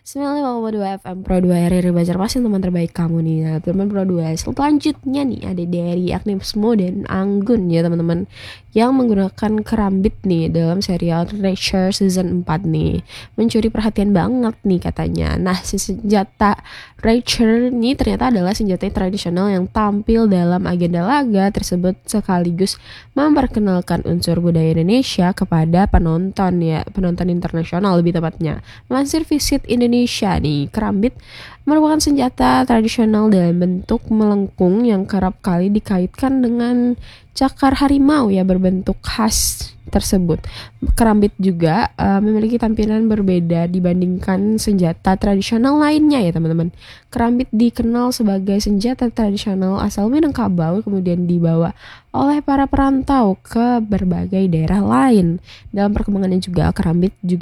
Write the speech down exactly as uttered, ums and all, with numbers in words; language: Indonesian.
sembilan puluh lima koma dua F M Pro dua R R I Banjarmasin, teman terbaik kamu nih. Nah, teman Pro dua selanjutnya nih ada dari Agnesmo dan Anggun ya teman-teman, yang menggunakan kerambit nih dalam serial Reacher season empat nih. Mencuri perhatian banget nih katanya. Nah, si senjata Reacher ini ternyata adalah senjata tradisional yang tampil dalam agenda laga tersebut, sekaligus memperkenalkan unsur budaya Indonesia kepada penonton ya, penonton internasional lebih tepatnya. Melansir Visit Indonesia nih, kerambit merupakan senjata tradisional dalam bentuk melengkung yang kerap kali dikaitkan dengan cakar harimau ya berbentuk khas tersebut. Kerambit juga uh, memiliki tampilan berbeda dibandingkan senjata tradisional lainnya ya teman-teman. Kerambit dikenal sebagai senjata tradisional asal Minangkabau, kemudian dibawa oleh para perantau ke berbagai daerah lain. Dalam perkembangannya juga, kerambit juga